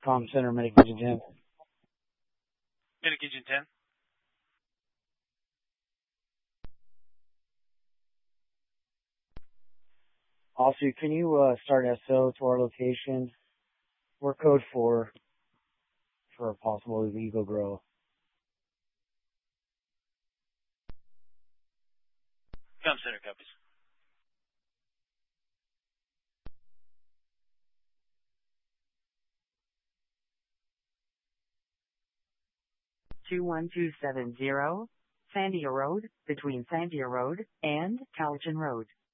Com Center, Medication 10. Medication 10. Also, can you start SO to our location? We're code 4 for a possible illegal grow. Com Center copies. (21270) Sandia Road, between Sandia Road and Cowichan Road.